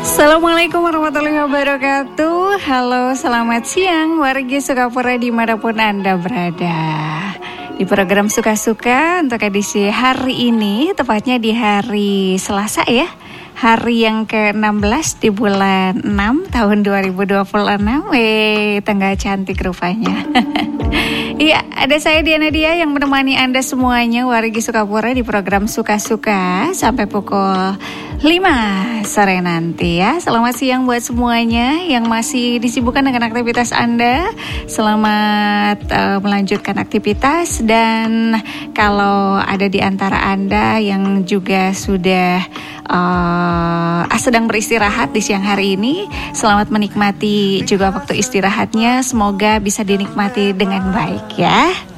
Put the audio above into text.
Assalamualaikum warahmatullahi wabarakatuh. Halo, selamat siang wargi Sukapura dimanapun Anda berada. Di program Suka-Suka untuk edisi hari ini, tepatnya di hari Selasa ya, hari yang ke-16 di bulan 6 tahun 2026. Tanggal cantik rupanya. Iya, ada saya Diana Dia yang menemani Anda semuanya wargi Sukapura di program Suka-Suka sampai pukul 5 sore nanti ya. Selamat siang buat semuanya yang masih disibukkan dengan aktivitas Anda. Selamat melanjutkan aktivitas, dan kalau ada di antara Anda yang juga sudah sedang beristirahat di siang hari ini, selamat menikmati juga waktu istirahatnya. Semoga bisa dinikmati dengan baik ya.